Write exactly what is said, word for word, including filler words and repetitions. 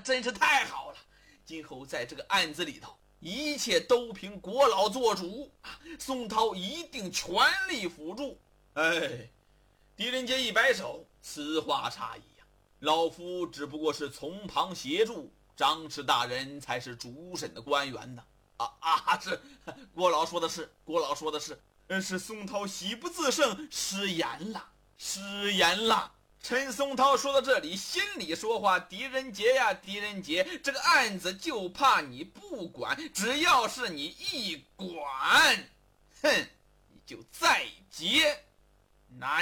真是太好了！今后在这个案子里头，一切都凭郭老做主，宋涛一定全力辅助。哎，狄仁杰一摆手，此话差矣呀、啊！老夫只不过是从旁协助，张氏大人才是主审的官员呢。啊啊，是郭老说的是，郭老说的是，是宋涛喜不自胜，失言了，失言了。陈松涛说到这里，心里说话：狄仁杰呀，狄仁杰，这个案子就怕你不管，只要是你一管，哼，你就在劫难